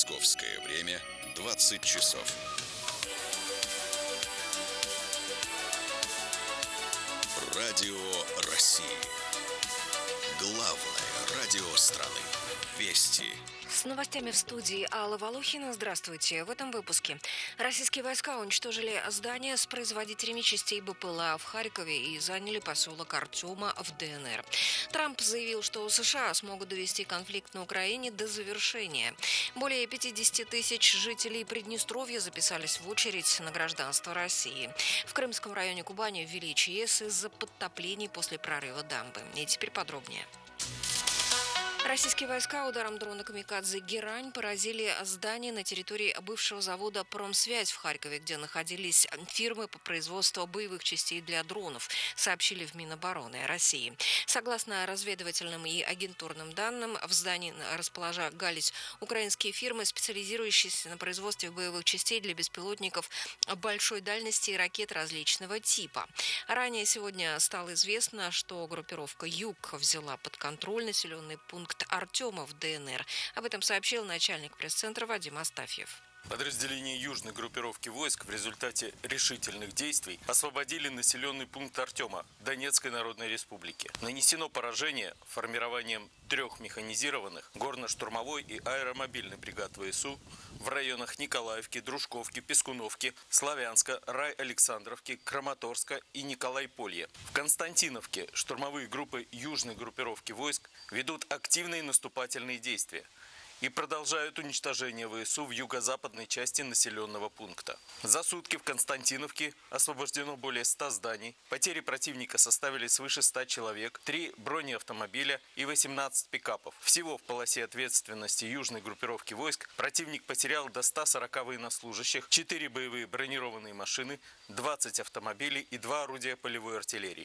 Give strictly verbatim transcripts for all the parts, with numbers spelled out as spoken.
Московское время двадцать часов. Радио России. Главное радио страны. Вести. С новостями в студии Алла Волохина. Здравствуйте. В этом выпуске. Российские войска уничтожили здание с производителями частей БПЛА в Харькове и заняли поселок Артема в ДНР. Трамп заявил, что США смогут довести конфликт на Украине до завершения. Более пятьдесят тысяч жителей Приднестровья записались в очередь на гражданство России. В Крымском районе Кубани ввели ЧС из-за подтоплений после прорыва дамбы. И теперь подробнее. Российские войска ударом дрона «Камикадзе Герань» поразили здание на территории бывшего завода «Промсвязь» в Харькове, где находились фирмы по производству боевых частей для дронов, сообщили в Минобороны России. Согласно разведывательным и агентурным данным, в здании располагались украинские фирмы, специализирующиеся на производстве боевых частей для беспилотников большой дальности и ракет различного типа. Ранее сегодня стало известно, что группировка «Юг» взяла под контроль населенный пункт Артема в ДНР. Об этом сообщил начальник пресс-центра Вадим Астафьев. Подразделения южной группировки войск в результате решительных действий освободили населенный пункт Артема Донецкой Народной Республики. Нанесено поражение формированием трех механизированных горно-штурмовой и аэромобильной бригад ВСУ в районах Николаевки, Дружковки, Пескуновки, Славянска, Рай-Александровки, Краматорска и Николай-Полье. В Константиновке штурмовые группы южной группировки войск ведут активные наступательные действия и продолжают уничтожение ВСУ в юго-западной части населенного пункта. За сутки в Константиновке освобождено более ста зданий, потери противника составили свыше ста человек, три бронеавтомобиля и восемнадцать пикапов. Всего в полосе ответственности южной группировки войск противник потерял до ста сорока военнослужащих, четыре боевые бронированные машины, двадцать автомобилей и два орудия полевой артиллерии.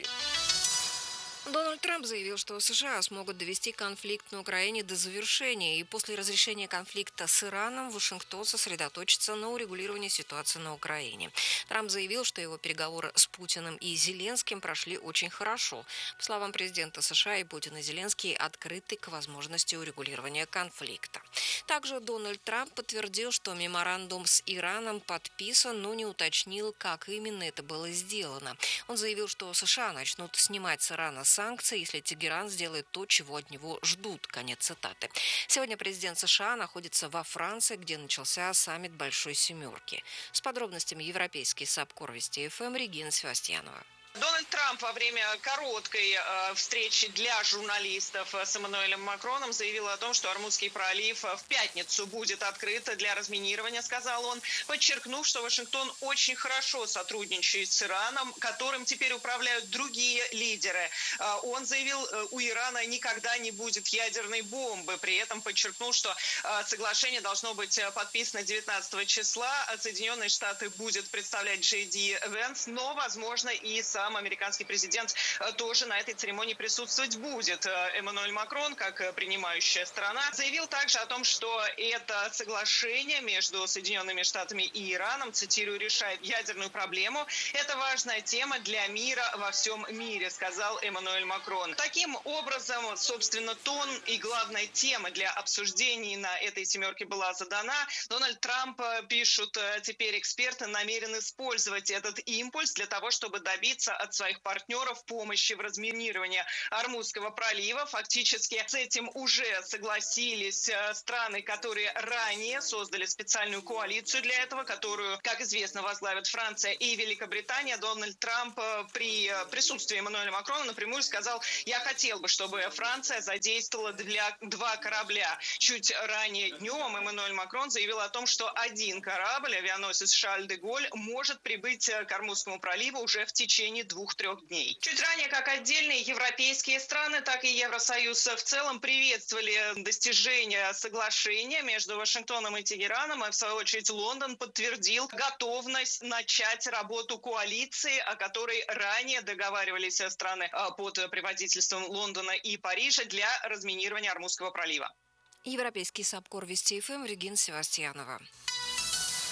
Дональд Трамп заявил, что США смогут довести конфликт на Украине до завершения, и после разрешения конфликта с Ираном Вашингтон сосредоточится на урегулировании ситуации на Украине. Трамп заявил, что его переговоры с Путиным и Зеленским прошли очень хорошо. По словам президента США, и Путин, и Зеленский открыты к возможности урегулирования конфликта. Также Дональд Трамп подтвердил, что меморандум с Ираном подписан, но не уточнил, как именно это было сделано. Он заявил, что США начнут снимать с Ирана санкции, если Тегеран сделает то, чего от него ждут. Конец цитаты. Сегодня президент США находится во Франции, где начался саммит Большой Семерки. С подробностями европейский САПКОР Вести ФМ Регина Севастьянова. Дональд Трамп во время короткой э, встречи для журналистов с Эммануэлем Макроном заявил о том, что Ормузский пролив в пятницу будет открыт для разминирования, сказал он, подчеркнув, что Вашингтон очень хорошо сотрудничает с Ираном, которым теперь управляют другие лидеры. Э, он заявил, э, у Ирана никогда не будет ядерной бомбы, при этом подчеркнул, что э, соглашение должно быть подписано девятнадцатого числа, а Соединенные Штаты будет представлять Джей Ди Венс, но, возможно, и сам американский президент тоже на этой церемонии присутствовать будет. Эммануэль Макрон, как принимающая страна, заявил также о том, что это соглашение между Соединенными Штатами и Ираном, цитирую, решает ядерную проблему. Это важная тема для мира во всем мире, сказал Эммануэль Макрон. Таким образом, собственно, тон и главная тема для обсуждений на этой семерке была задана. Дональд Трамп, пишут теперь эксперты, намерен использовать этот импульс для того, чтобы добиться от своих партнеров помощи в разминировании Ормузского пролива. Фактически с этим уже согласились страны, которые ранее создали специальную коалицию для этого, которую, как известно, возглавят Франция и Великобритания. Дональд Трамп при присутствии Эммануэля Макрона напрямую сказал: я хотел бы, чтобы Франция задействовала для два корабля. Чуть ранее днем Эммануэль Макрон заявил о том, что один корабль, авианосец Шарль де Голль, может прибыть к Ормузскому проливу уже в течение двух-трех дней. Чуть ранее как отдельные европейские страны, так и Евросоюз в целом приветствовали достижение соглашения между Вашингтоном и Тегераном, и в свою очередь Лондон подтвердил готовность начать работу коалиции, о которой ранее договаривались страны под предводительством Лондона и Парижа для разминирования Ормузского пролива. Европейский САПКОР Вести ФМ Регина Севастьянова.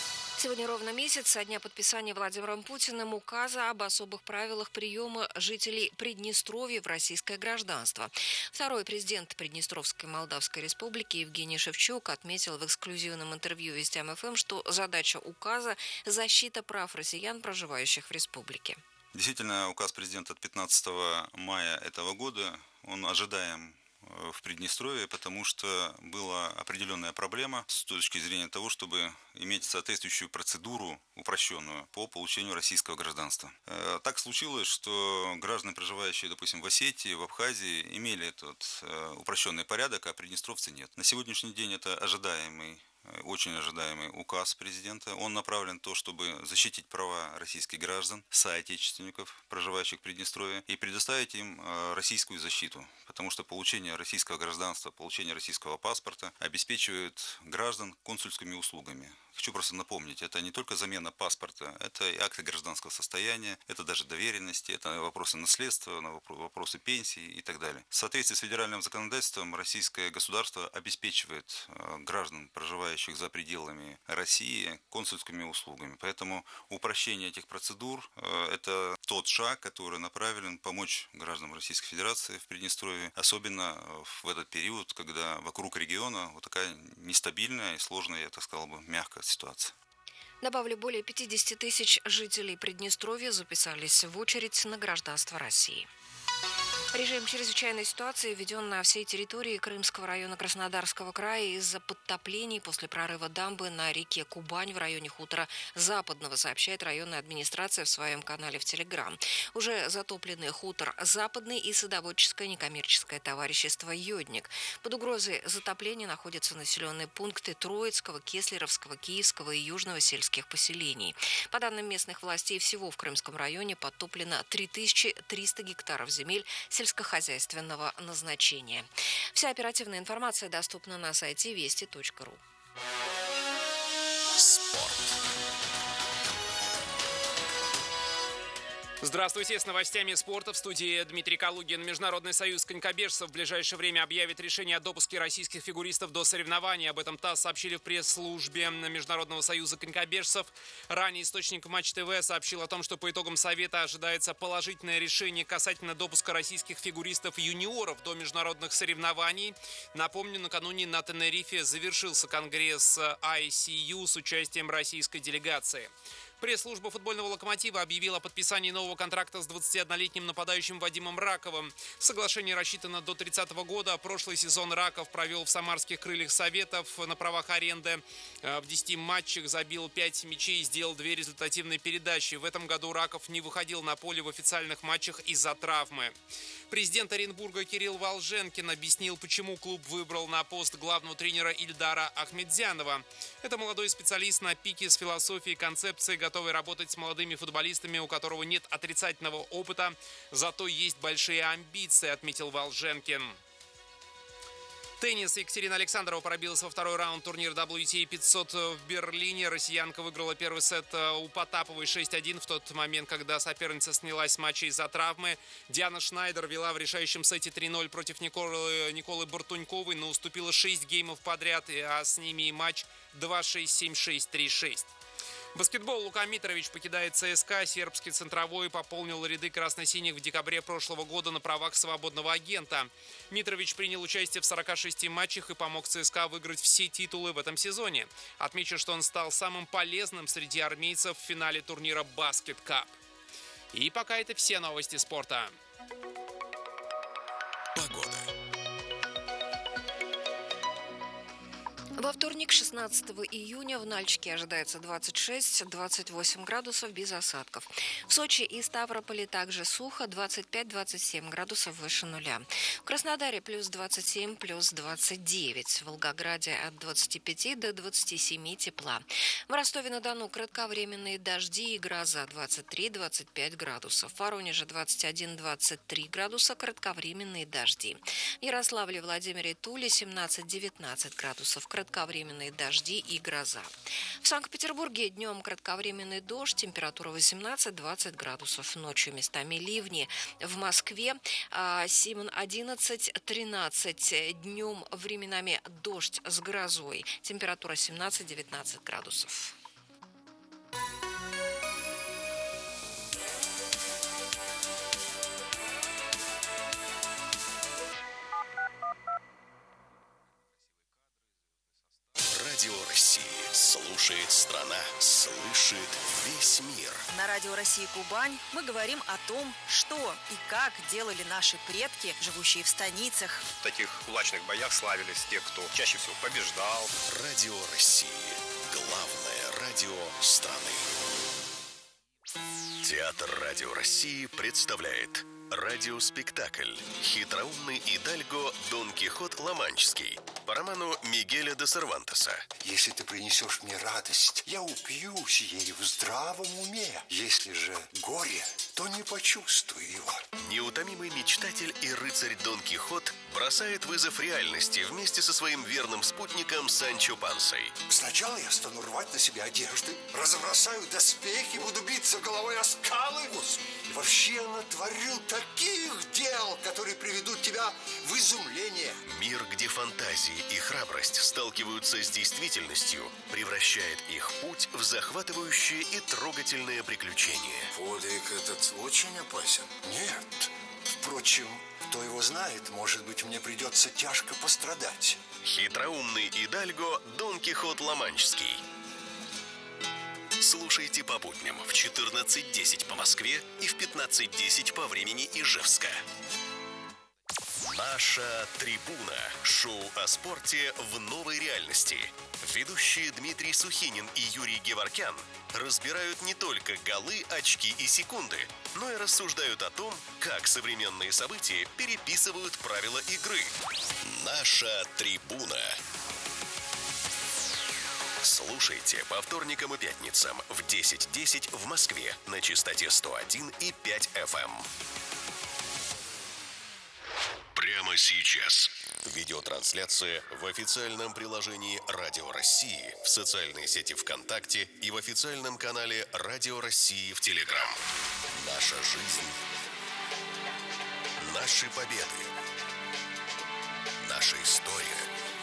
Сегодня ровно месяц со дня подписания Владимиром Путиным указа об особых правилах приема жителей Приднестровья в российское гражданство. Второй президент Приднестровской Молдавской Республики Евгений Шевчук отметил в эксклюзивном интервью Вестям эф эм, что задача указа – защита прав россиян, проживающих в республике. Действительно, указ президента от пятнадцатого мая этого года, он ожидаем в Приднестровье, потому что была определенная проблема с точки зрения того, чтобы иметь соответствующую процедуру упрощенную по получению российского гражданства. Так случилось, что граждане, проживающие, допустим, в Осетии, в Абхазии, имели этот упрощенный порядок, а приднестровцы нет. На сегодняшний день это ожидаемый очень ожидаемый указ президента. Он направлен на то, чтобы защитить права российских граждан, соотечественников, проживающих в Приднестровье, и предоставить им российскую защиту. Потому что получение российского гражданства, получение российского паспорта обеспечивает граждан консульскими услугами. Хочу просто напомнить, это не только замена паспорта, это и акты гражданского состояния, это даже доверенности, это вопросы наследства, вопросы пенсии и так далее. В соответствии с федеральным законодательством российское государство обеспечивает граждан, проживающих за пределами России, консульскими услугами. Поэтому упрощение этих процедур – это тот шаг, который направлен помочь гражданам Российской Федерации в Приднестровье, особенно в этот период, когда вокруг региона вот такая нестабильная и сложная, я так сказал бы, мягкая ситуация. Добавлю, более пятьдесят тысяч жителей Приднестровья записались в очередь на гражданство России. Режим чрезвычайной ситуации введен на всей территории Крымского района Краснодарского края из-за подтоплений после прорыва дамбы на реке Кубань в районе хутора Западного, сообщает районная администрация в своем канале в Телеграм. Уже затоплены хутор Западный и садоводческое некоммерческое товарищество «Йодник». Под угрозой затопления находятся населенные пункты Троицкого, Кеслеровского, Киевского и Южного сельских поселений. По данным местных властей, всего в Крымском районе подтоплено три тысячи триста гектаров земель сельскохозяйственного назначения. Вся оперативная информация доступна на сайте вести точка ру. Спорт. Здравствуйте, с новостями спорта в студии Дмитрий Калугин. Международный союз конькобежцев в ближайшее время объявит решение о допуске российских фигуристов до соревнований. Об этом ТАСС сообщили в пресс-службе Международного союза конькобежцев. Ранее источник Матч ТВ сообщил о том, что по итогам совета ожидается положительное решение касательно допуска российских фигуристов-юниоров до международных соревнований. Напомню, накануне на Тенерифе завершился конгресс ай си ю с участием российской делегации. Пресс-служба футбольного «Локомотива» объявила о подписании нового контракта с двадцатиоднолетним нападающим Вадимом Раковым. Соглашение рассчитано до тридцатого года. Прошлый сезон Раков провел в самарских «Крыльях Советов» на правах аренды. В десяти матчах забил пять мячей и сделал две результативные передачи. В этом году Раков не выходил на поле в официальных матчах из-за травмы. Президент Оренбурга Кирилл Волженкин объяснил, почему клуб выбрал на пост главного тренера Ильдара Ахметзянова. Это молодой специалист на пике с философией, концепцией, готовый работать с молодыми футболистами, у которого нет отрицательного опыта, зато есть большие амбиции, отметил Волженкин. Теннис. Екатерина Александрова пробилась во второй раунд турнира дабл ю ти эй пятьсот в Берлине. Россиянка выиграла первый сет у Потаповой шесть один в тот момент, когда соперница снялась с матча из-за травмы. Диана Шнайдер вела в решающем сете три ноль против Николы, Николы Бартуньковой, но уступила шесть геймов подряд, а с ними и матч два шесть семь шесть три шесть. Баскетбол. Лука Митрович покидает ЦСКА. Сербский центровой пополнил ряды красно-синих в декабре прошлого года на правах свободного агента. Митрович принял участие в сорока шести матчах и помог ЦСКА выиграть все титулы в этом сезоне. Отмечу, что он стал самым полезным среди армейцев в финале турнира Баскет Кап. И пока это все новости спорта. Погода. Во вторник, шестнадцатого июня, в Нальчике ожидается двадцать шесть - двадцать восемь градусов без осадков. В Сочи и Ставрополе также сухо, двадцать пять - двадцать семь градусов выше нуля. В Краснодаре плюс двадцать семь, плюс двадцать девять. В Волгограде от двадцати пяти до двадцати семи тепла. В Ростове-на-Дону кратковременные дожди и гроза двадцать три - двадцать пять градусов. В Воронеже двадцать один - двадцать три градуса, кратковременные дожди. В Ярославле, Владимире, Туле семнадцать - девятнадцать градусов, кратковременные дожди и гроза. В Санкт-Петербурге днем кратковременный дождь, температура восемнадцать - двадцать градусов, ночью местами ливни. В Москве одиннадцать - тринадцать, днем временами дождь с грозой, температура семнадцать - девятнадцать градусов. Радио России. Слушает страна, слышит весь мир. На Радио России Кубань мы говорим о том, что и как делали наши предки, живущие в станицах. В таких кулачных боях славились те, кто чаще всего побеждал. Радио России. Главное радио страны. Театр Радио России представляет радиоспектакль «Хитроумный идальго Дон Кихот Ла-Манческий» по роману Мигеля де Сервантеса. Если ты принесешь мне радость, я упьюсь ей в здравом уме. Если же горе, то не почувствую его. Неутомимый мечтатель и рыцарь Дон Кихот бросает вызов реальности вместе со своим верным спутником Санчо Пансой. Сначала я стану рвать на себе одежды, разобросаю доспехи, буду биться головой о скалы. И вообще натворю таких дел, которые приведут тебя в изумление. Мир, где фантазии и храбрость сталкиваются с действительностью, превращает их путь в захватывающее и трогательное приключение. Подвиг этот очень опасен. Нет. Впрочем, кто его знает, может быть, мне придется тяжко пострадать. Хитроумный идальго Дон Кихот Ла-Манческий. Слушайте по будням в четырнадцать десять по Москве и в пятнадцать десять по времени Ижевска. Наша трибуна. Шоу о спорте в новой реальности. Ведущие Дмитрий Сухинин и Юрий Геворкян разбирают не только голы, очки и секунды, но и рассуждают о том, как современные события переписывают правила игры. Наша трибуна. Слушайте по вторникам и пятницам в десять десять в Москве на частоте сто один и пять эф эм. Прямо сейчас. Видеотрансляция в официальном приложении Радио России, в социальной сети ВКонтакте и в официальном канале Радио России в Телеграм. Наша жизнь. Наши победы. Наша история.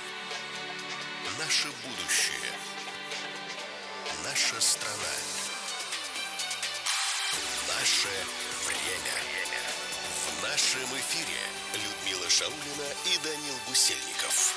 Наше будущее. Наша страна. Наше время. В нашем эфире Людмила Шаулина и Данил Гусельников.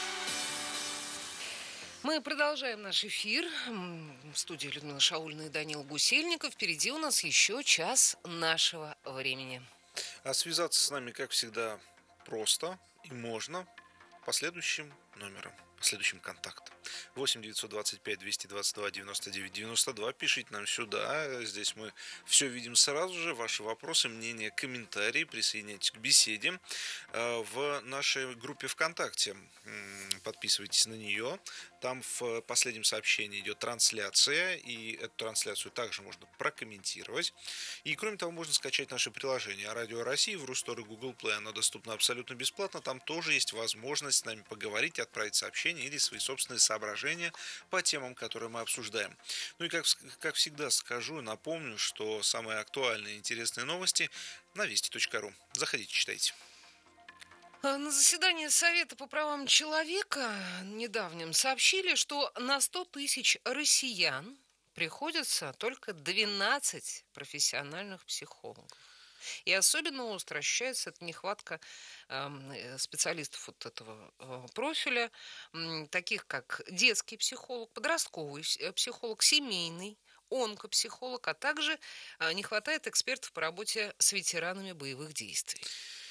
Мы продолжаем наш эфир. В студии Людмила Шаулина и Данил Гусельников. Впереди у нас еще час нашего времени. А связаться с нами, как всегда, просто и можно по следующим номерам, по следующим контактам. восемь девятьсот двадцать пять двести двадцать два девяносто девять девяносто два. Пишите нам сюда. Здесь мы все видим сразу же. Ваши вопросы, мнения, комментарии. Присоединяйтесь к беседе в нашей группе ВКонтакте. Подписывайтесь на нее. Там в последнем сообщении идет трансляция. И эту трансляцию также можно прокомментировать. И кроме того, можно скачать наше приложение Радио России в Рустор и Google Play. Оно доступно абсолютно бесплатно. Там тоже есть возможность с нами поговорить, отправить сообщение или свои собственные соображения по темам, которые мы обсуждаем. Ну и как, как всегда скажу и напомню, что самые актуальные и интересные новости на вести точка ру. Заходите, читайте. На заседании Совета по правам человека недавнем сообщили, что на сто тысяч россиян приходится только двенадцать профессиональных психологов. И особенно остро ощущается эта нехватка э, специалистов вот этого э, профиля, э, таких как детский психолог, подростковый психолог, семейный, онкопсихолог, а также э, не хватает экспертов по работе с ветеранами боевых действий.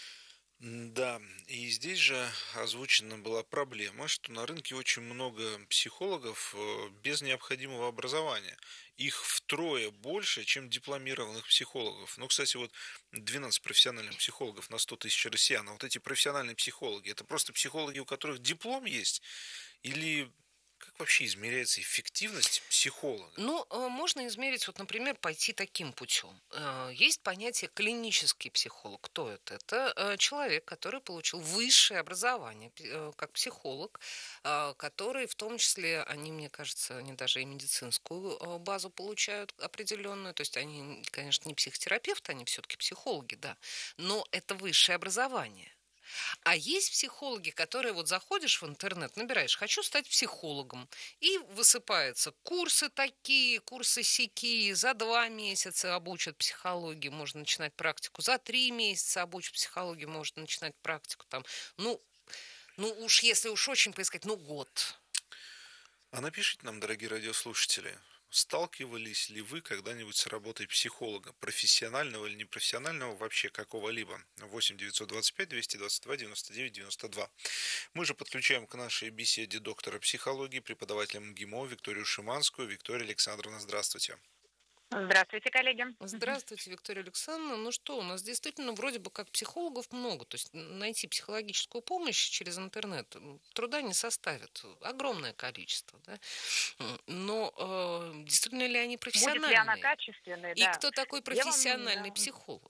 Да, и здесь же озвучена была проблема, что на рынке очень много психологов без необходимого образования. Их втрое больше, чем дипломированных психологов. Ну, кстати, вот двенадцать профессиональных психологов на сто тысяч россиян. А вот эти профессиональные психологи, это просто психологи, у которых диплом есть? Или как вообще измеряется эффективность психолога? Ну, можно измерить, вот, например, пойти таким путем. Есть понятие клинический психолог. Кто это? Это человек, который получил высшее образование как психолог, который в том числе, они, мне кажется, они даже и медицинскую базу получают определенную. То есть они, конечно, не психотерапевты, они все-таки психологи, да. Но это высшее образование. А есть психологи, которые вот заходишь в интернет, набираешь «хочу стать психологом», и высыпаются курсы такие, курсы сякие, за два месяца обучат психологии, можно начинать практику, за три месяца обучат психологии, можно начинать практику, там, ну, ну уж если уж очень поискать, ну год. А напишите нам, дорогие радиослушатели, сталкивались ли вы когда-нибудь с работой психолога, профессионального или непрофессионального, вообще какого-либо? восемь девятьсот двадцать пять двести двадцать два девяносто девять девяносто два. Мы же подключаем к нашей беседе доктора психологии, преподавателя МГИМО Викторию Шиманскую. Виктория Александровна, здравствуйте. Здравствуйте, коллеги. Здравствуйте, Виктория Александровна. Ну что, у нас действительно вроде бы как психологов много. То есть найти психологическую помощь через интернет труда не составит. Огромное количество. Да? Но э, действительно ли они профессиональные? Будет ли она качественной? И да. кто такой Я вам, профессиональный да. психолог?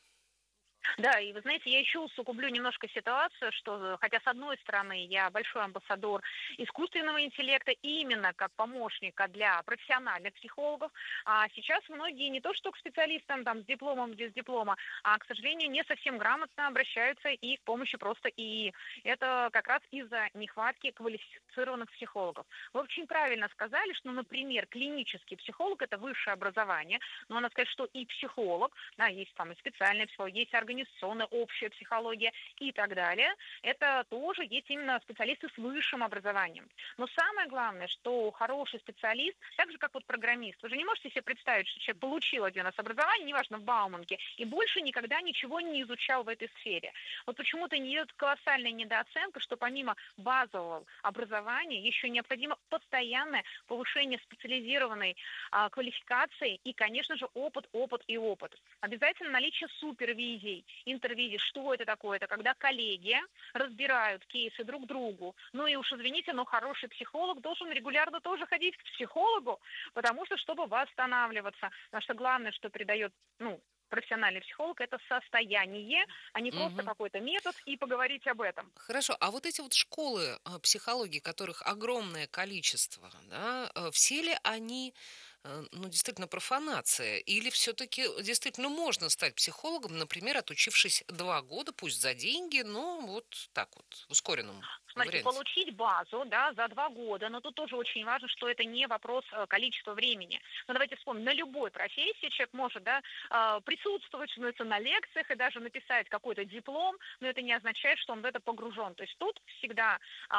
Да, и вы знаете, я еще усугублю немножко ситуацию, что, хотя с одной стороны я большой амбассадор искусственного интеллекта именно как помощника для профессиональных психологов, а сейчас многие не то что к специалистам там, с дипломом, без диплома, а, к сожалению, не совсем грамотно обращаются и к помощи просто ИИ. Это как раз из-за нехватки квалифицированных психологов. Вы очень правильно сказали, что, например, клинический психолог – это высшее образование, но надо сказать, что и психолог, да, есть там и специальная психология, есть организация, организационная, общая психология и так далее. Это тоже есть именно специалисты с высшим образованием. Но самое главное, что хороший специалист, так же как вот программист, вы же не можете себе представить, что человек получил один раз образование, неважно, в Бауманке, и больше никогда ничего не изучал в этой сфере. Вот почему-то не идет колоссальная недооценка, что помимо базового образования еще необходимо постоянное повышение специализированной а, квалификации и, конечно же, опыт, опыт и опыт. Обязательно наличие супервизий, интервизий. Что это такое? Это когда коллеги разбирают кейсы друг другу. Ну и уж извините, но хороший психолог должен регулярно тоже ходить к психологу, потому что, чтобы восстанавливаться. Потому что главное, что придает, ну, профессиональный психолог – это состояние, а не просто угу. какой-то метод, и поговорить об этом. Хорошо, а вот эти вот школы психологии, которых огромное количество, да, все ли они, ну, действительно, профанация? Или все-таки действительно можно стать психологом, например, отучившись два года, пусть за деньги, но вот так вот, в ускоренном Смотрите, варианте? Получить базу, да, за два года, но тут тоже очень важно, что это не вопрос количества времени. Но давайте вспомним, на любой профессии человек может, да, присутствовать, что на лекциях и даже написать какой-то диплом, но это не означает, что он в это погружен. То есть тут всегда,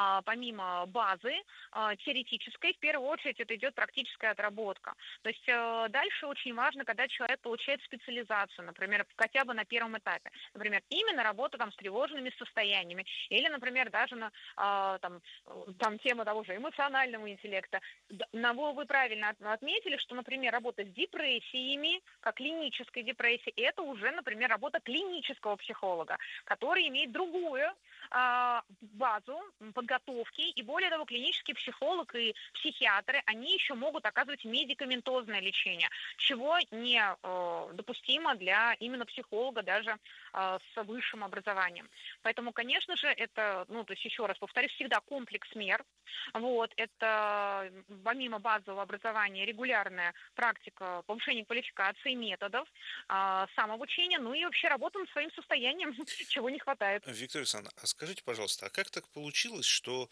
помимо базы теоретической, в первую очередь это идет практическая отработка. То есть дальше очень важно, когда человек получает специализацию, например, хотя бы на первом этапе. Например, именно работа там с тревожными состояниями или, например, даже на а, там, там тема того же эмоционального интеллекта. Но вы правильно отметили, что, например, работа с депрессиями, как клинической депрессией, это уже, например, работа клинического психолога, который имеет другую а, базу подготовки, и более того, клинический психолог и психиатры, они еще могут оказывать медикаментозное лечение, чего не э, допустимо для именно психолога даже э, с высшим образованием. Поэтому, конечно же, это, ну, то есть еще раз повторюсь, всегда комплекс мер. Вот, это помимо базового образования регулярная практика повышения квалификации, методов, э, самообучения, ну и вообще работа над своим состоянием, чего не хватает. Виктория Александровна, а скажите, пожалуйста, а как так получилось, что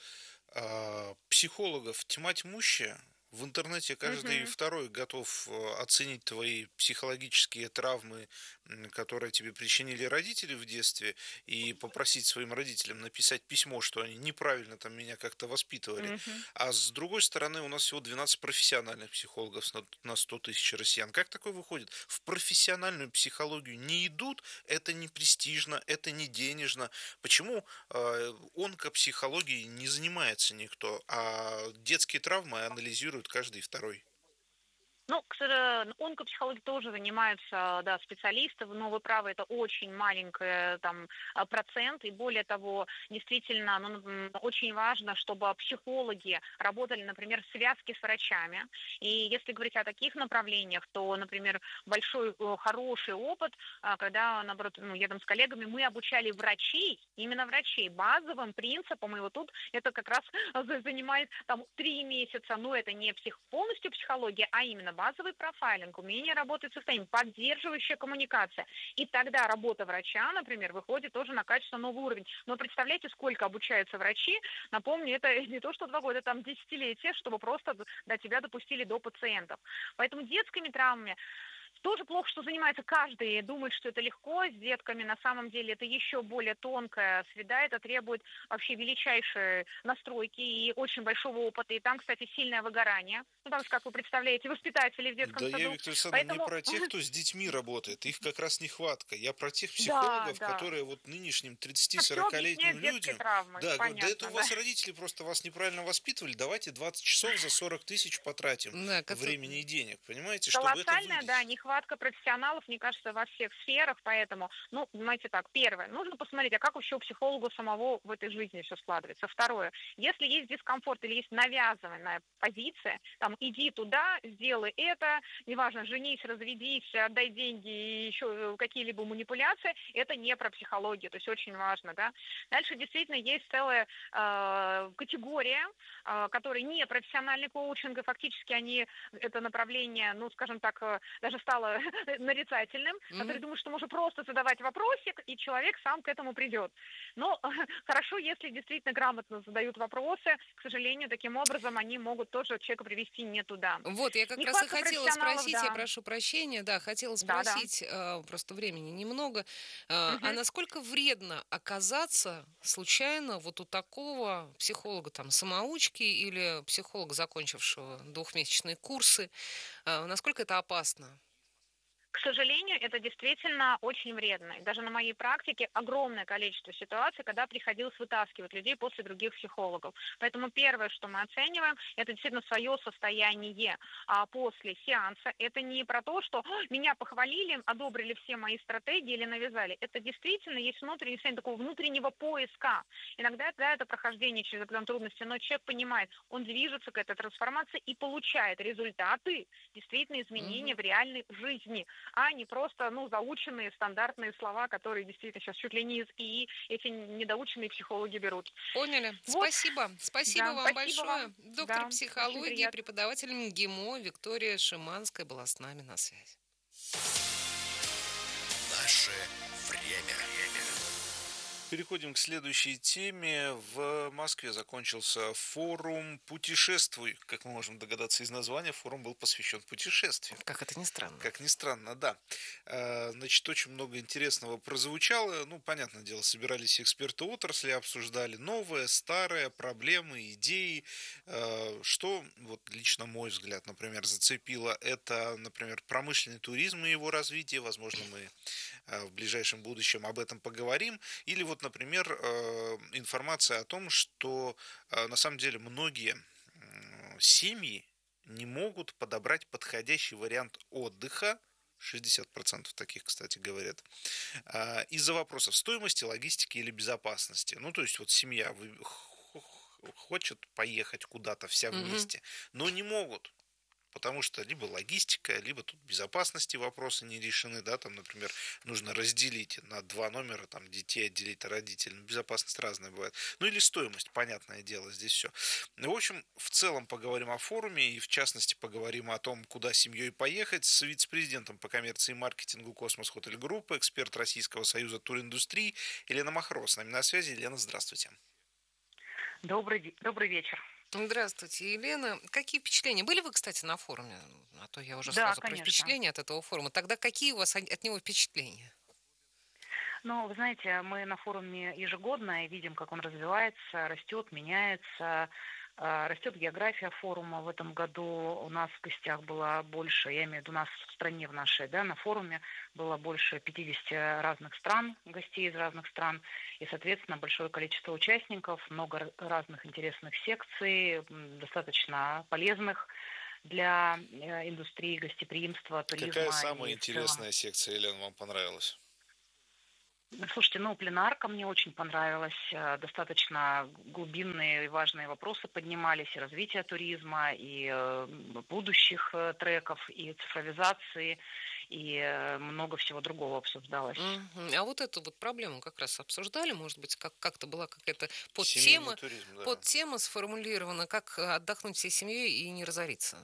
э, психологов тьма тьмущая? В интернете каждый uh-huh. второй готов оценить твои психологические травмы, которые тебе причинили родители в детстве, и попросить своим родителям написать письмо, что они неправильно там меня как-то воспитывали. Uh-huh. А с другой стороны, у нас всего двенадцать профессиональных психологов на сто тысяч россиян. Как такое выходит? В профессиональную психологию не идут, это не престижно, это не денежно. Почему э, онкопсихологией не занимается никто, а детские травмы анализируют каждый второй? Ну, к сожалению, онкопсихологией тоже занимаются, да, специалисты, но вы правы, это очень маленький там процент, и более того, действительно, ну, очень важно, чтобы психологи работали, например, в связке с врачами, и если говорить о таких направлениях, то, например, большой, хороший опыт, когда, наоборот, ну, я там с коллегами, мы обучали врачей, именно врачей, базовым принципам, и вот тут это как раз занимает там три месяца, но это не псих, полностью психология, а именно базовый профайлинг, умение работать с состоянием, поддерживающая коммуникация. И тогда работа врача, например, выходит тоже на качественно новый уровень. Но представляете, сколько обучаются врачи? Напомню, это не то, что два года, там десятилетия, чтобы просто до тебя допустили до пациентов. Поэтому детскими травмами Тоже плохо, что занимается каждый, думает, что это легко с детками. На самом деле это еще более тонкая среда, это требует вообще величайшей настройки и очень большого опыта. И там, кстати, сильное выгорание. Ну, потому что, как вы представляете, воспитатели в детском Да, саду. я, Виктория Александровна, Поэтому... не про тех, кто с детьми работает, их как раз нехватка. Я про тех Да, психологов, да. которые вот нынешним Все тридцати-сорокалетним объясняют детской людям, травмой, да, говорят, да это понятно, у да. вас родители просто вас неправильно воспитывали, давайте двадцать часов за сорок тысяч потратим Да, как времени и денег, понимаете, чтобы это Колоссальная, да, вылечить. нехватка профессионалов, мне кажется, во всех сферах, поэтому, ну, понимаете так, первое, нужно посмотреть, а как вообще у психолога самого в этой жизни все складывается. Второе, если есть дискомфорт или есть навязанная позиция, там, иди туда, сделай это, неважно, женись, разведись, отдай деньги и еще какие-либо манипуляции, это не про психологию, то есть очень важно, да. Дальше действительно есть целая э, категория, э, которые не профессиональный коучинг, и фактически они это направление, ну, скажем так, даже стало нарицательным, mm-hmm. который думает, что можно просто задавать вопросик, и человек сам к этому придет. Но хорошо, если действительно грамотно задают вопросы, к сожалению, таким образом они могут тоже человека привести не туда. Вот, я как Нехватка раз и хотела спросить, да. я прошу прощения, да, хотела спросить, да, да. просто времени немного, mm-hmm. а насколько вредно оказаться случайно вот у такого психолога, там, самоучки или психолога, закончившего двухмесячные курсы, насколько это опасно? К сожалению, это действительно очень вредно. И даже на моей практике огромное количество ситуаций, когда приходилось вытаскивать людей после других психологов. Поэтому первое, что мы оцениваем, это действительно свое состояние. А после сеанса это не про то, что меня похвалили, одобрили все мои стратегии или навязали. Это действительно есть внутреннее состояние такого внутреннего поиска. Иногда да, это прохождение через определенные трудности, но человек понимает, он движется к этой трансформации и получает результаты, действительно изменения mm-hmm. в реальной жизни, а не просто, ну, заученные стандартные слова, которые действительно сейчас чуть ли не из ИИ эти недоученные психологи берут. Поняли. Вот. Спасибо. Спасибо да, вам спасибо большое. Вам. Доктор да, психологии, преподаватель МГИМО Виктория Шиманская была с нами на связи. Наше время. Переходим к следующей теме. В Москве закончился форум «Путешествуй». Как мы можем догадаться из названия, форум был посвящен путешествиям. Как это ни странно. Как ни странно, да. Значит, очень много интересного прозвучало. Ну, понятное дело, собирались эксперты отрасли, обсуждали новое, старое, проблемы, идеи. Что, вот лично мой взгляд, например, зацепило, это, например, промышленный туризм и его развитие. Возможно, мы в ближайшем будущем об этом поговорим. Или вот, например, информация о том, что на самом деле многие семьи не могут подобрать подходящий вариант отдыха, шестьдесят процентов таких, кстати, говорят, из-за вопросов стоимости, логистики или безопасности. Ну, то есть вот семья хочет поехать куда-то вся вместе, mm-hmm. но не могут. Потому что либо логистика, либо тут безопасности вопросы не решены, да, там, например, нужно разделить на два номера, там, детей отделить от родителей, безопасность разная бывает, ну, или стоимость, понятное дело, здесь все. В общем, в целом поговорим о форуме, и в частности поговорим о том, куда семьей поехать, с вице-президентом по коммерции и маркетингу Космос Хотель Группы, эксперт Российского союза туриндустрии Елена Махро с нами на связи. Елена, здравствуйте. Добрый, добрый вечер. Здравствуйте, Елена. Какие впечатления? Были вы, кстати, на форуме? А то я уже да, сразу конечно. про впечатления от этого форума. Тогда какие у вас от него впечатления? Ну, вы знаете, мы на форуме ежегодно видим, как он развивается, растет, меняется. Растет география форума. В этом году у нас в гостях было больше, я имею в виду у нас в стране в нашей, да, на форуме было больше пятидесяти разных стран, гостей из разных стран, и, соответственно, большое количество участников, много разных интересных секций, достаточно полезных для индустрии гостеприимства, туризма. Какая самая интересная секция, Елена, вам понравилась? Слушайте, ну, пленарка мне очень понравилась. Достаточно глубинные и важные вопросы поднимались. И развитие туризма, и будущих треков, и цифровизации, и много всего другого обсуждалось. Uh-huh. А вот эту вот проблему как раз обсуждали? Может быть, как- как-то была какая-то подтема, туризм, да. подтема сформулирована, как отдохнуть всей семьей и не разориться?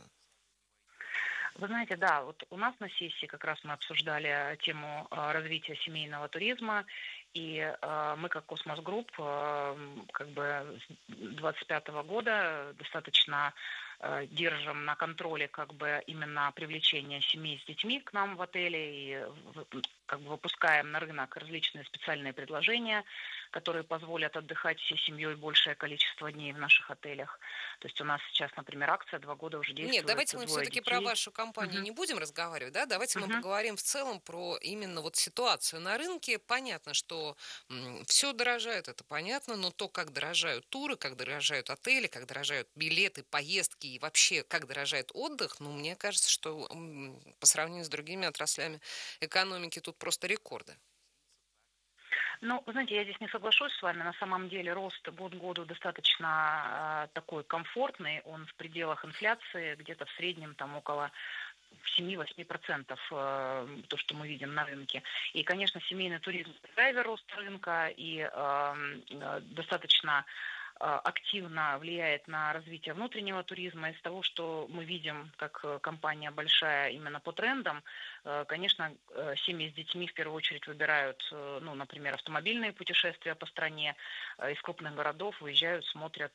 Вы знаете, да, вот у нас на сессии как раз мы обсуждали тему развития семейного туризма, И э, мы, как Космос-групп, э, как бы с двадцать пятого года достаточно э, держим на контроле как бы именно привлечение семей с детьми к нам в отеле и в, как бы выпускаем на рынок различные специальные предложения, которые позволят отдыхать всей семьей большее количество дней в наших отелях. То есть у нас сейчас, например, акция два года уже действует. Нет, давайте мы все-таки детей. про вашу компанию Угу. не будем разговаривать, да? Давайте Угу. мы поговорим в целом про именно вот ситуацию на рынке. Понятно, что м, все дорожает, это понятно, но то, как дорожают туры, как дорожают отели, как дорожают билеты, поездки и вообще как дорожает отдых, ну, мне кажется, что м, по сравнению с другими отраслями экономики тут просто рекорды. Ну, вы знаете, я здесь не соглашусь с вами. На самом деле рост год к году достаточно э, такой комфортный. Он в пределах инфляции, где-то в среднем там около семь-восемь процентов э, то, что мы видим на рынке. И, конечно, семейный туризм – драйвер роста рынка и э, достаточно активно влияет на развитие внутреннего туризма. Из того, что мы видим, как компания большая именно по трендам, конечно, семьи с детьми в первую очередь выбирают, ну, например, автомобильные путешествия по стране, из крупных городов выезжают, смотрят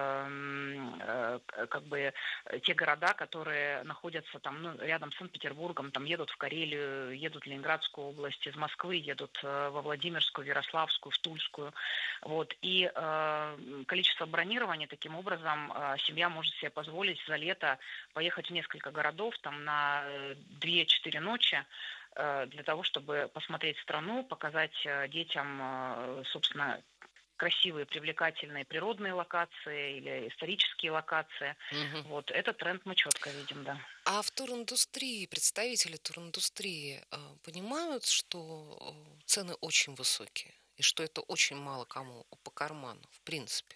как бы те города, которые находятся там, ну, рядом с Санкт-Петербургом, там едут в Карелию, едут в Ленинградскую область, из Москвы едут во Владимирскую, в Ярославскую, в Тульскую. Вот. И количество бронирования, таким образом, семья может себе позволить за лето поехать в несколько городов там, на две-четыре ночи для того, чтобы посмотреть страну, показать детям, собственно, красивые, привлекательные природные локации или исторические локации. Угу. Вот этот тренд мы четко видим, да. А в туриндустрии, представители туриндустрии понимают, что цены очень высокие? И что это очень мало кому по карману, в принципе?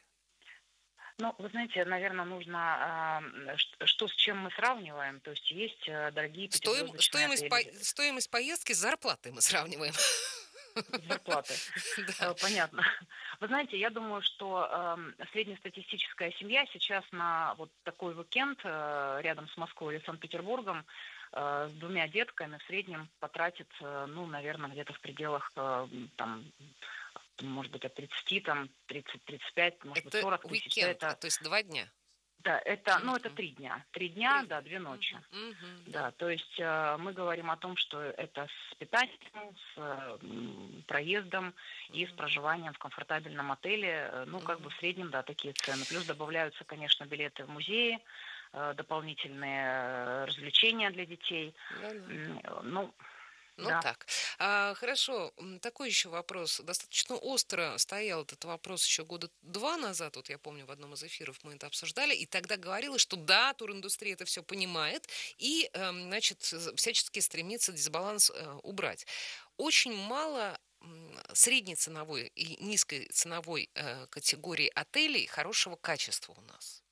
Ну, вы знаете, наверное, нужно, что с чем мы сравниваем. То есть есть дорогие пятизвездочные стоимость, отели. По, стоимость поездки с зарплатой мы сравниваем. Зарплаты. Да. Понятно. Вы знаете, я думаю, что э, среднестатистическая семья сейчас на вот такой уикенд э, рядом с Москвой или Санкт-Петербургом э, с двумя детками в среднем потратит, э, ну, наверное, где-то в пределах э, там, может быть, от тридцати, там, тридцать-тридцать пять, может это быть, сорок тысяч. Уикенд, это... то есть два дня? Да, это, ну, это три дня. Три дня, три. Да, две ночи. Uh-huh. Uh-huh. Да, то есть э, мы говорим о том, что это с питанием, с э, проездом uh-huh. и с проживанием в комфортабельном отеле. Ну, uh-huh. как бы в среднем, да, такие цены. Плюс добавляются, конечно, билеты в музеи, э, дополнительные развлечения для детей. Uh-huh. Ну, Ну да. так. А, хорошо, такой еще вопрос. Достаточно остро стоял этот вопрос еще года два назад. Вот я помню, в одном из эфиров мы это обсуждали. И тогда говорилось, что да, туриндустрия это все понимает. И, э, значит, всячески стремится дисбаланс э, убрать. Очень мало средней ценовой и низкой ценовой э, категории отелей хорошего качества у нас.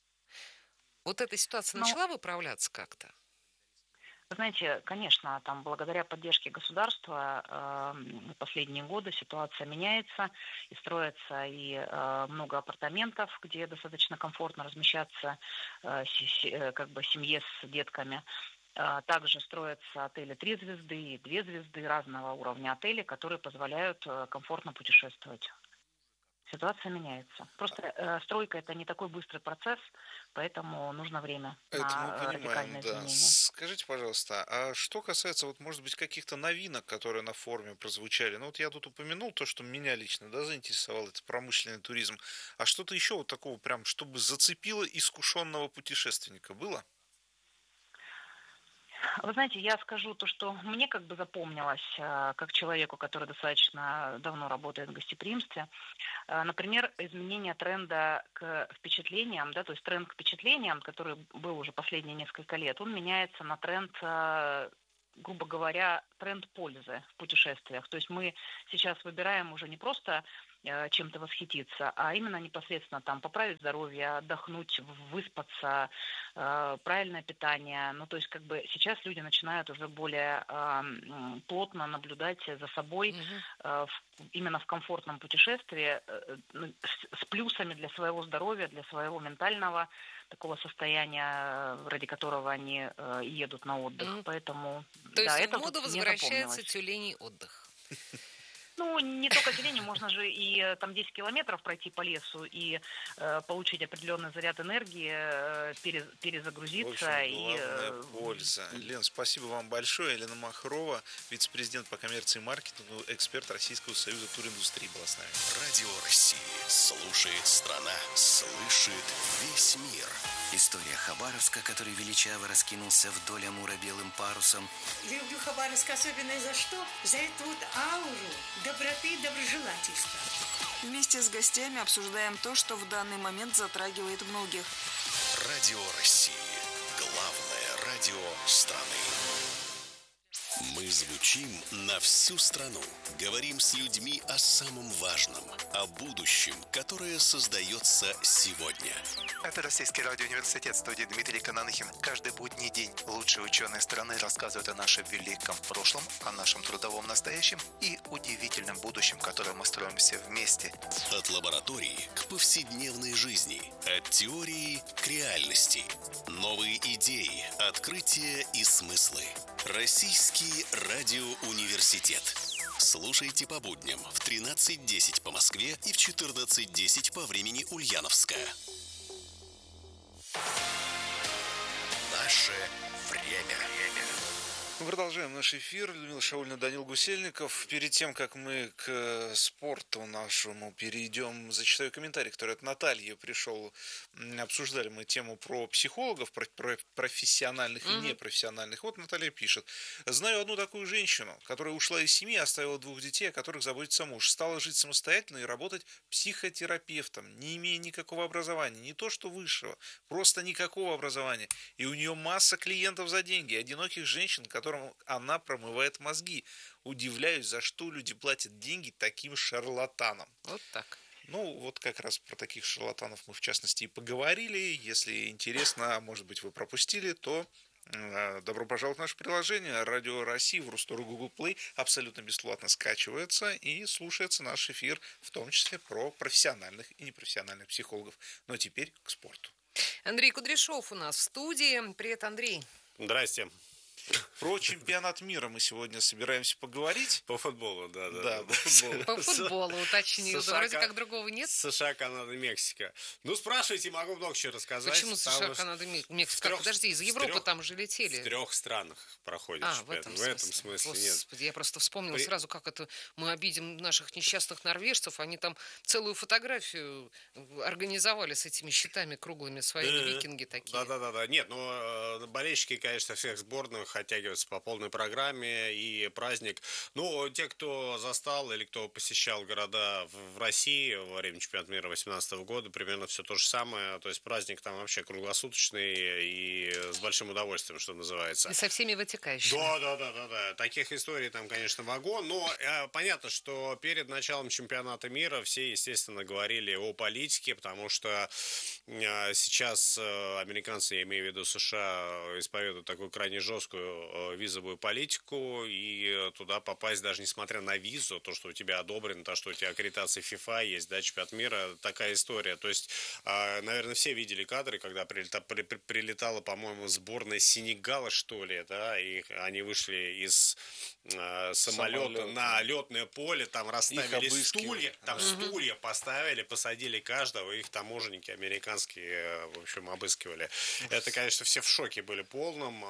Вот эта ситуация Но... начала выправляться как-то? Вы знаете, конечно, там благодаря поддержке государства э, последние годы ситуация меняется, и строится и э, много апартаментов, где достаточно комфортно размещаться э, си, как бы семье с детками. Э, также строятся отели три звезды и две звезды, разного уровня отелей, которые позволяют э, комфортно путешествовать. Ситуация меняется. Просто э, стройка это не такой быстрый процесс, поэтому нужно время это на мы понимаем, радикальные да. изменения. Скажите, пожалуйста, а что касается, вот, может быть, каких-то новинок, которые на форуме прозвучали? Ну, вот я тут упомянул то, что меня лично, да, заинтересовал, это промышленный туризм. А что-то еще вот такого прям, чтобы зацепило искушенного путешественника, было? Вы знаете, я скажу то, что мне как бы запомнилось, как человеку, который достаточно давно работает в гостеприимстве. Например, изменение тренда к впечатлениям, да, то есть тренд к впечатлениям, который был уже последние несколько лет, он меняется на тренд, грубо говоря, тренд пользы в путешествиях. То есть мы сейчас выбираем уже не просто чем-то восхититься, а именно непосредственно там поправить здоровье, отдохнуть, выспаться, э, правильное питание. Ну, то есть как бы сейчас люди начинают уже более э, плотно наблюдать за собой э, в, именно в комфортном путешествии э, с, с плюсами для своего здоровья, для своего ментального такого состояния, ради которого они э, едут на отдых. Mm. Поэтому то да, есть это в моду вот возвращается тюленей отдых. Ну, не только зелень, можно же и там десять километров пройти по лесу и э, получить определенный заряд энергии, э, перез, перезагрузиться. В общем, и, главная э, польза. Лен, спасибо вам большое. Елена Махрова, вице-президент по коммерции и маркетингу, эксперт Российского союза туриндустрии была с нами. Радио России. Слушает страна. Слышит весь мир. История Хабаровска, который величаво раскинулся вдоль Амура белым парусом. Люблю Хабаровск особенно за что? За эту вот ауру доброты и доброжелательства. Вместе с гостями обсуждаем то, что в данный момент затрагивает многих. Радио России. Главное радио страны. Мы звучим на всю страну. Говорим с людьми о самом важном, о будущем, которое создается сегодня. Это Российский радиоуниверситет, студия Дмитрий Кананихин. Каждый будний день лучшие ученые страны рассказывают о нашем великом прошлом, о нашем трудовом настоящем и удивительном будущем, которое мы строим все вместе. От лаборатории к повседневной жизни, от теории к реальности. Новые идеи, открытия и смыслы. Российский радиоуниверситет. Слушайте по будням в тринадцать десять по Москве и в четырнадцать десять по времени Ульяновска. Наше время. Мы продолжаем наш эфир. Людмила Шаульна, Данил Гусельников. Перед тем, как мы к спорту нашему перейдем, зачитаю комментарий, который от Натальи пришел. Обсуждали мы тему про психологов, про, про профессиональных mm-hmm. и непрофессиональных. Вот Наталья пишет. Знаю одну такую женщину, которая ушла из семьи, оставила двух детей, о которых заботится муж. Стала жить самостоятельно и работать психотерапевтом, не имея никакого образования. Не то что высшего, просто никакого образования. И у нее масса клиентов за деньги, одиноких женщин, которые она промывает мозги. Удивляюсь, за что люди платят деньги таким шарлатанам. Вот так. Ну, вот как раз про таких шарлатанов мы в частности и поговорили. Если интересно, может быть, вы пропустили, то э, добро пожаловать в наше приложение. Радио России в Рустору Google Play абсолютно бесплатно скачивается и слушается наш эфир, в том числе про профессиональных и непрофессиональных психологов. Но теперь к спорту. Андрей Кудряшов у нас в студии. Привет, Андрей. Здрасте. Про чемпионат мира мы сегодня собираемся поговорить. По футболу, да, да. Да, да. по футболу. По футболу уточнил. Да, вроде как другого нет. США, Канада, Мексика. Ну, спрашивайте, могу много чего рассказать. Почему США, Канада, Мексика? Трех, Подожди, из Европы трех, там же летели. В трех странах проходит а, чемпионат. В этом, в этом смысле нет. Господи, я просто вспомнила При... сразу, как это мы обидим наших несчастных норвежцев. Они там целую фотографию организовали с этими щитами круглыми, свои викинги такие. Да-да-да. Нет, ну, болельщики, конечно, всех сборных оттягиваются по полной программе и праздник. Ну, те, кто застал или кто посещал города в России во время чемпионата мира две тысячи восемнадцатого года, примерно все то же самое. То есть праздник там вообще круглосуточный и с большим удовольствием, что называется. И со всеми вытекающими. Да, да, да, да, да. Таких историй там, конечно, вагон. Но э, понятно, что перед началом чемпионата мира все, естественно, говорили о политике, потому что э, сейчас э, американцы, я имею в виду США, исповедуют такую крайне жесткую визовую политику, и туда попасть, даже несмотря на визу, то, что у тебя одобрено, то, что у тебя аккредитация FIFA есть, да, чемпионат мира, такая история. То есть, наверное, все видели кадры, когда прилета, при, прилетала, по-моему, сборная Сенегала, что ли, да, и они вышли из э, самолета Самолет. на летное поле, там расставили стулья, там угу. стулья поставили, посадили каждого, их таможенники американские, в общем, обыскивали. Это, конечно, все в шоке были полном,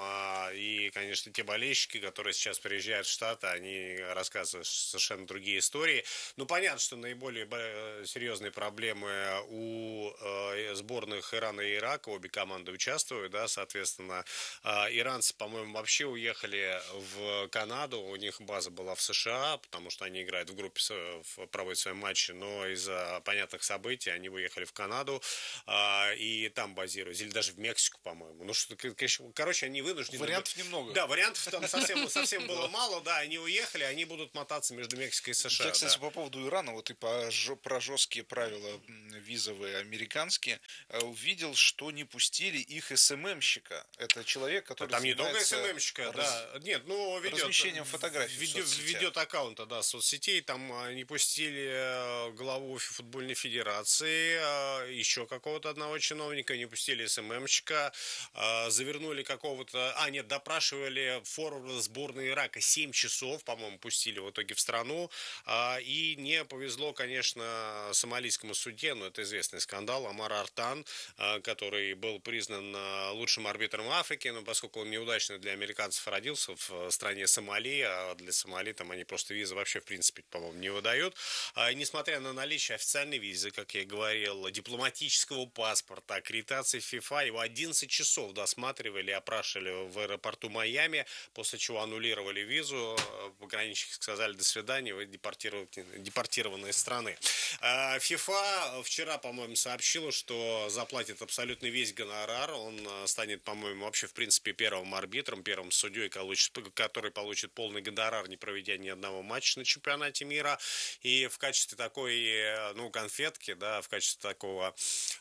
и, конечно, те болельщики, которые сейчас приезжают в Штаты, они рассказывают совершенно другие истории. Ну, понятно, что наиболее серьезные проблемы у э, сборных Ирана и Ирака, обе команды участвуют, да, соответственно, э, иранцы, по-моему, вообще уехали в Канаду, у них база была в США, потому что они играют в группе, проводят свои матчи, но из-за понятных событий они уехали в Канаду э, и там базируются, или даже в Мексику, по-моему. Ну, что, короче, они вынуждены... Вариантов немного. Да, вариантов там совсем, совсем было мало, да, они уехали, они будут мотаться между Мексикой и США. Я, кстати, да. по поводу Ирана, вот и по, про жесткие правила визовые американские, увидел, что не пустили их СММщика. Это человек, который там не только СММщика, раз... да. Нет, ну, ведет... размещением фотографий ведет, ведет аккаунта, да, соцсетей, там не пустили главу футбольной федерации, еще какого-то одного чиновника, не пустили СММщика, завернули какого-то... А, нет, допрос опрашивали форварда сборной Ирака семь часов, по-моему, пустили в итоге в страну. И не повезло, конечно, сомалийскому судье, но это известный скандал, Омар Артан, который был признан лучшим арбитром Африки, но поскольку он неудачно для американцев родился в стране Сомали, а для Сомали там они просто визы вообще, в принципе, по-моему, не выдают. И несмотря на наличие официальной визы, как я говорил, дипломатического паспорта, аккредитации ФИФА, его одиннадцать часов досматривали, опрашивали в аэропорту Майами, после чего аннулировали визу, пограничники сказали: до свидания, вы депортированы из страны. ФИФА вчера, по-моему, сообщила, что заплатит абсолютно весь гонорар, он станет, по-моему, вообще, в принципе, первым арбитром, первым судьей, который получит полный гонорар, не проведя ни одного матча на чемпионате мира. И в качестве такой, ну, конфетки, да, в качестве такого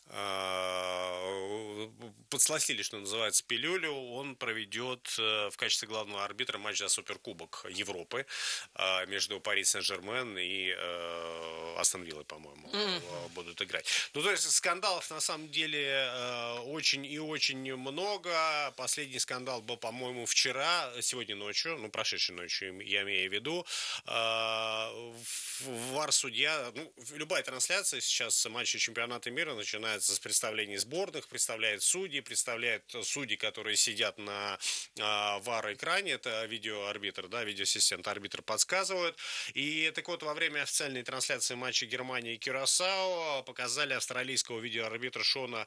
э, подсластили, что называется, пилюлю, он проведет в качестве главного арбитра матч за Суперкубок Европы э, между Пари Сен-Жермен и э, Астон Виллой, по-моему, mm-hmm. будут играть. Ну, то есть скандалов на самом деле э, очень и очень много. Последний скандал был, по-моему, вчера, сегодня ночью, ну, прошедшей ночью, я имею в виду. Э, ВАР-судья, ну, любая трансляция сейчас матча чемпионата мира начинается с представлений сборных, представляет судьи, представляет судьи, которые сидят на э, ВАР-экране, это видеоарбитр, да, видеоассистент, арбитр подсказывают. И так вот, во время официальной трансляции матча Германии и Кюрасао показали австралийского видеоарбитра Шона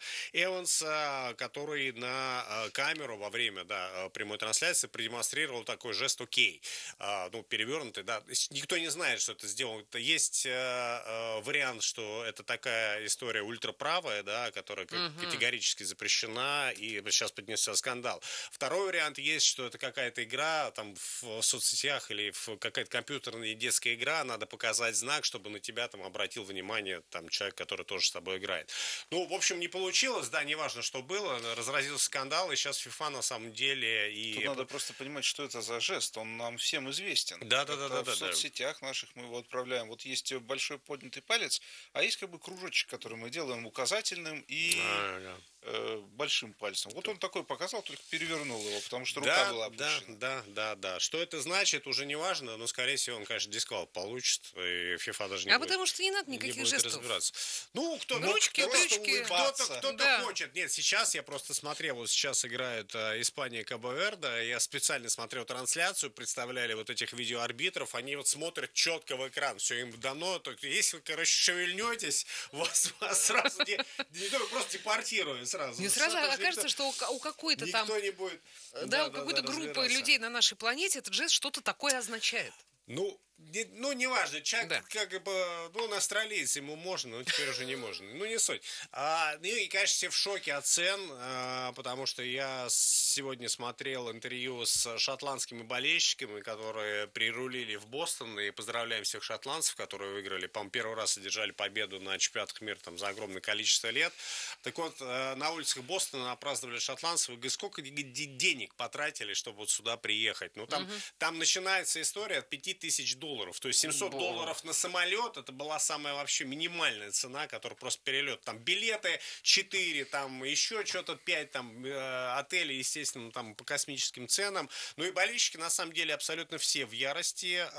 Эванса, который на камеру во время, да, прямой трансляции продемонстрировал такой жест «Окей», ну, перевернутый, да. Никто не знает, что это сделано. Есть вариант, что это такая история ультраправая, да, которая uh-huh. категорически запрещена, и сейчас поднесся скандал. Второй вариант есть, что это какая-то игра там в соцсетях или в какая-то компьютерная детская игра, надо показать знак, чтобы на тебя там обратил внимание там человек, который тоже с тобой играет. Ну, в общем, не получилось, да, неважно, что было, разразился скандал, и сейчас FIFA на самом деле и... Тут надо просто понимать, что это за жест, он нам всем известен. Да-да-да. В соцсетях наших мы его отправляем. Вот есть большой поднятый палец, а есть как бы кружочек, который мы делаем указательным и да, э, большим пальцем. Вот он такой показал, только перевернул его, потому что рука да, была опущена. Да, да, да, да. Что это значит, уже не важно, но, скорее всего, он, конечно, дисквал получит, и FIFA даже не а будет. потому что не надо никаких не жестов. Разбираться. Ну, кто, ручки, ну, ручки. Кто-то, кто-то да. хочет. Нет, сейчас я просто смотрел, вот сейчас играет э, Испания Кабо-Верде, я специально смотрел трансляцию, представляли вот этих видеоарбитров, они вот смотрят четко в экран, все им дано, только если вы, короче, шевельнетесь, вас, вас сразу не, не только просто депортируют сразу. Не сразу окажется, что у, у какой-то там... Никто не будет... Да, да, у какой-то да, группы людей на нашей планете этот жест что-то такое означает. Ну, не, ну, неважно, человек, да. как бы, ну, он австралиец, ему можно, но теперь уже не можно. Ну, не суть. А, ну, и, конечно, все в шоке от цен, а, потому что я сегодня смотрел интервью с шотландскими болельщиками, которые прирулили в Бостон, и поздравляем всех шотландцев, которые выиграли, по-моему, первый раз одержали победу на чемпионатах мира там, за огромное количество лет. Так вот, на улицах Бостона праздновали шотландцев, и говорят, сколько денег потратили, чтобы вот сюда приехать. Ну, там, угу. там начинается история от пяти тысяч долларов. То есть семьсот долларов на самолет, это была самая вообще минимальная цена, которая просто перелет. Там билеты четыре, там еще что-то пять, там э, отели, естественно, там по космическим ценам. Ну и болельщики на самом деле абсолютно все в ярости. Э,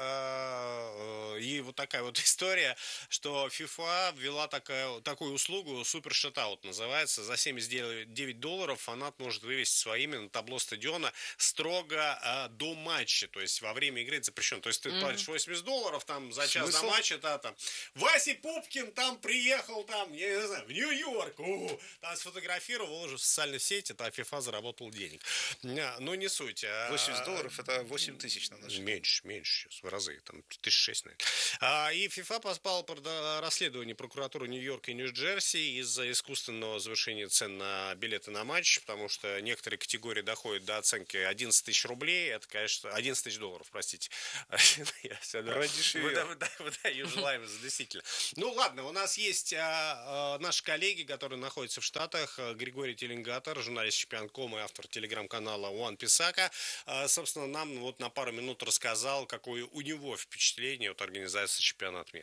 э, и вот такая вот история, что FIFA ввела такая, такую услугу, Super Shutout называется. За семьдесят девять долларов фанат может вывести свое имя на табло стадиона строго э, до матча. То есть во время игры это запрещено. То есть ты mm-hmm. платишь восемьдесят долларов там за час Смысл? До матча, да, там, Вася Пупкин там приехал, там, я не знаю, в Нью-Йорк, у-у-у, там сфотографировал, выложил в социальные сети, там FIFA заработал денег. Ну, не суть. восемьдесят долларов это восемь тысяч на наши. Меньше, меньше сейчас, в разы, там, тысяч шесть, наверное. И FIFA поспал под расследование прокуратуры Нью-Йорка и Нью-Джерси из-за искусственного завышения цен на билеты на матч, потому что некоторые категории доходят до оценки одиннадцать тысяч рублей, это, конечно, одиннадцать тысяч долларов, простите. Выдаю желаемое, действительно. Ну ладно, у нас есть а, а, наши коллеги, которые находятся в Штатах. Григорий Теленгатор, журналист чемпион точка ком и автор телеграм-канала One Писака. А, собственно, нам вот на пару минут рассказал, какое у него впечатление от организации чемпионата мира.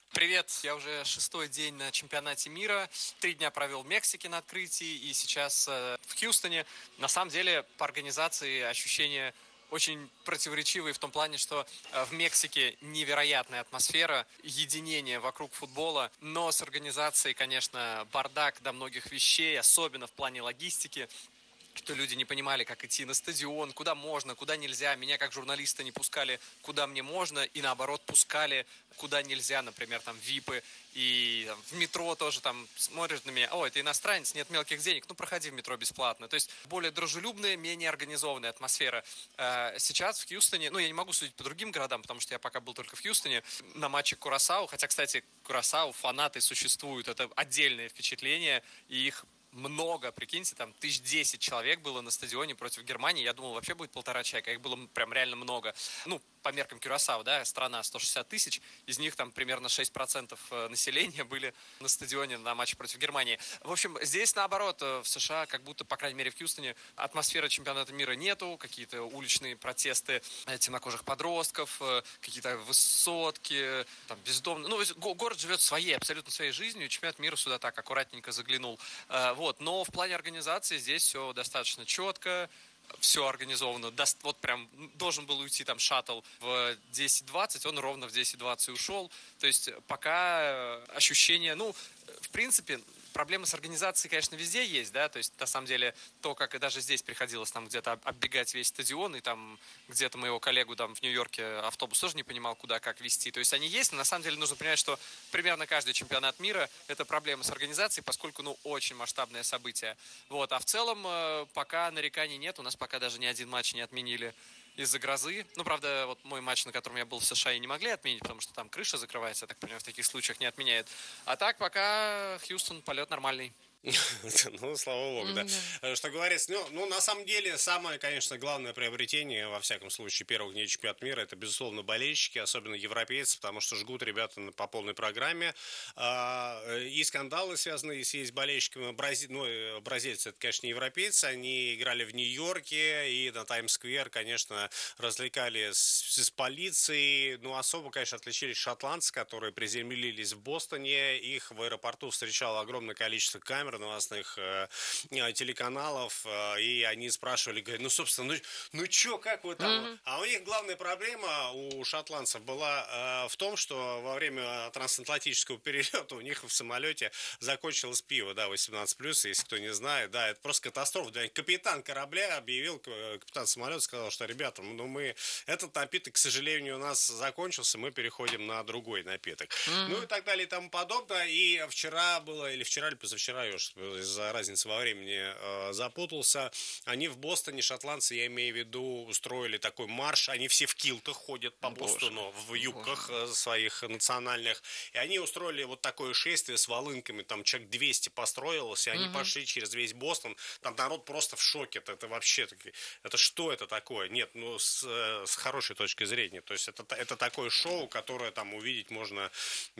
Привет, я уже шестой день на чемпионате мира, три дня провел в Мексике на открытии и сейчас э, в Хьюстоне. На самом деле по организации ощущения очень противоречивые в том плане, что э, в Мексике невероятная атмосфера, единение вокруг футбола, но с организацией, конечно, бардак до многих вещей, особенно в плане логистики, что люди не понимали, как идти на стадион, куда можно, куда нельзя. Меня как журналиста не пускали, куда мне можно, и наоборот пускали, куда нельзя, например, там випы. И там, в метро тоже там смотришь на меня, о, это иностранец, нет мелких денег, ну проходи в метро бесплатно. То есть более дружелюбная, менее организованная атмосфера. Сейчас в Хьюстоне, ну я не могу судить по другим городам, потому что я пока был только в Хьюстоне, на матче Курасау, хотя, кстати, Курасау, фанаты существуют, это отдельное впечатление, и их много, прикиньте, там тысяч десять человек было на стадионе против Германии. Я думал, вообще будет полтора человека. Их было прям реально много. Ну, по меркам Кюрасао, да, страна сто шестьдесят тысяч. Из них там примерно шесть процентов населения были на стадионе на матче против Германии. В общем, здесь наоборот, в США, как будто, по крайней мере в Хьюстоне, атмосферы чемпионата мира нету. Какие-то уличные протесты темнокожих подростков, какие-то высотки, там, бездомные. Ну, город живет своей, абсолютно своей жизнью. Чемпионат мира сюда так аккуратненько заглянул. Вот. Но в плане организации здесь все достаточно четко, все организовано. Вот прям должен был уйти там шаттл в десять двадцать, он ровно в десять двадцать ушел. То есть пока ощущение, ну, в принципе, проблемы с организацией, конечно, везде есть, да, то есть, на самом деле, то, как и даже здесь приходилось там где-то оббегать весь стадион, и там где-то моего коллегу там в Нью-Йорке автобус тоже не понимал, куда, как вести, то есть они есть, но на самом деле нужно понимать, что примерно каждый чемпионат мира – это проблема с организацией, поскольку, ну, очень масштабное событие, вот, а в целом пока нареканий нет, у нас пока даже ни один матч не отменили из-за грозы. Ну, правда, вот мой матч, на котором я был в США, и не могли отменить, потому что там крыша закрывается, я так понимаю, в таких случаях не отменяют. А так, пока Хьюстон, полет нормальный. Ну, слава богу, да. Mm-hmm. Что говорится, ну, ну, на самом деле, самое, конечно, главное приобретение, во всяком случае, первых дней чемпионата мира, это, безусловно, болельщики, особенно европейцы, потому что жгут ребята по полной программе. И скандалы, связанные с, с болельщиками, Брази... ну, бразильцы, это, конечно, не европейцы, они играли в Нью-Йорке и на Таймс-сквер, конечно, развлекали с, с полицией, ну, особо, конечно, отличились шотландцы, которые приземлились в Бостоне, их в аэропорту встречало огромное количество камер, новостных э, телеканалов, э, и они спрашивали, говорят, ну, собственно, ну, ну чё, как вы там? Mm-hmm. А у них главная проблема у шотландцев была э, в том, что во время трансатлантического перелета у них в самолете закончилось пиво, да, восемнадцать плюс, если кто не знает, да, это просто катастрофа. Да, капитан корабля объявил, капитан самолета сказал, что, ребята, ну, мы, этот напиток, к сожалению, у нас закончился, мы переходим на другой напиток. Mm-hmm. Ну, и так далее, и тому подобное. И вчера было, или вчера, или позавчера, я из-за разницы во времени э, запутался. Они в Бостоне, шотландцы, я имею в виду, устроили такой марш. Они все в килтах ходят по Боже. Бостону, в юбках Боже. Своих национальных. И они устроили вот такое шествие с волынками. Там человек двести построилось, и они угу. пошли через весь Бостон. Там народ просто в шоке. Это, это вообще... Это что это такое? Нет, ну, с, с хорошей точки зрения. То есть это, это такое шоу, которое там увидеть можно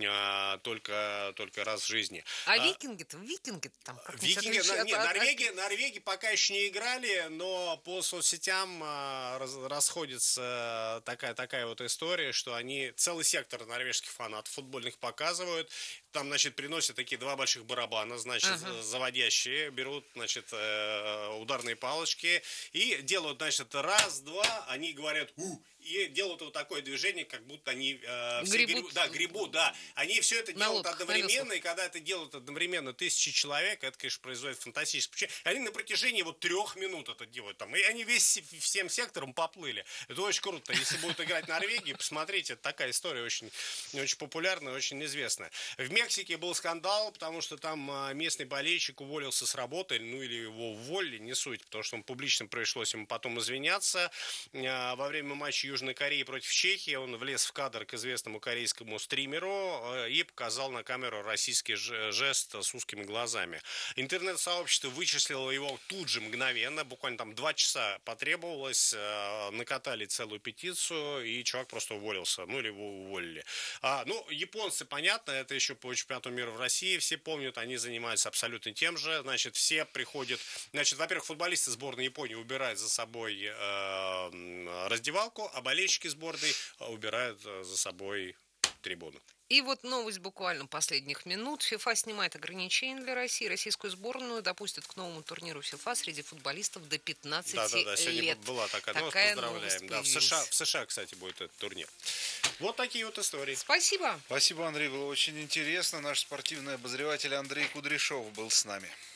э, только, только раз в жизни. А, а викинги-то, викинги там Викинги, на, нет, Норвегии, Норвегии пока еще не играли, но по соцсетям а, раз, расходится такая, такая вот история, что они целый сектор норвежских фанатов футбольных показывают. Там, значит, приносят такие два больших барабана, значит, uh-huh. заводящие, берут, значит, ударные палочки и делают, значит, раз, два, они говорят «у», и делают вот такое движение, как будто они э, все гребут. Греб, да, гребут, да. Они все это делают на одновременно, и когда это делают одновременно тысячи человек, это, конечно, производит фантастическое. Они на протяжении вот трех минут это делают там, и они весь всем сектором поплыли. Это очень круто. Если будут играть в Норвегии, посмотрите, это такая история очень, очень популярная, очень известная. В Мексике был скандал, потому что там местный болельщик уволился с работы, ну или его уволили, не суть, потому что он публично пришлось ему потом извиняться. Во время матча Южной Кореи против Чехии он влез в кадр к известному корейскому стримеру и показал на камеру российский жест с узкими глазами. Интернет-сообщество вычислило его тут же мгновенно, буквально там два часа потребовалось, накатали целую петицию, и чувак просто уволился, ну или его уволили. А, ну, японцы, понятно, это еще по чемпионату мира в России, все помнят, они занимаются абсолютно тем же, значит, все приходят, значит, во-первых, футболисты сборной Японии убирают за собой э, раздевалку, а болельщики сборной убирают за собой трибуну. И вот новость буквально последних минут. ФИФА снимает ограничения для России. Российскую сборную допустят к новому турниру ФИФА среди футболистов до пятнадцати лет. Да, да, да, сегодня была такая, такая новость, поздравляем. Да, в США, в США, кстати, будет этот турнир. Вот такие вот истории. Спасибо. Спасибо, Андрей, было очень интересно. Наш спортивный обозреватель Андрей Кудряшов был с нами.